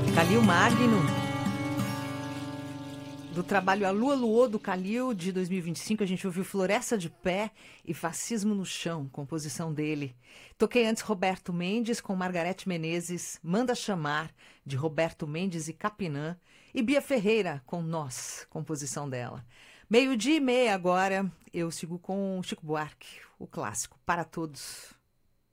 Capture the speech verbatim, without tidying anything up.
Calil Magno, do trabalho A Lua Luou, do Calil, de dois mil e vinte e cinco, a gente ouviu Floresta de Pé e Fascismo no Chão, composição dele. Toquei antes Roberto Mendes com Margarete Menezes, Manda Chamar, de Roberto Mendes e Capinã, e Bia Ferreira com Nós, composição dela. Meio-dia e meia agora, eu sigo com Chico Buarque, o clássico, Para Todos.